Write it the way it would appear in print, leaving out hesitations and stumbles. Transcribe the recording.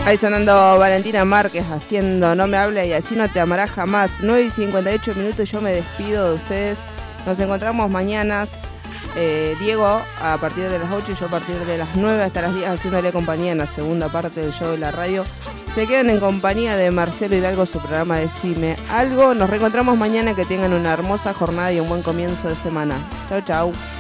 Ahí sonando Valentina Márquez haciendo No me hable y así no te amarás jamás. 9:58 yo me despido de ustedes. Nos encontramos mañana. Diego a partir de las 8 y yo a partir de las 9 hasta las 10 haciéndole compañía en la segunda parte del show de la radio. Se quedan en compañía de Marcelo Hidalgo, su programa Decime Algo. Nos reencontramos mañana, que tengan una hermosa jornada y un buen comienzo de semana. Chau, chau.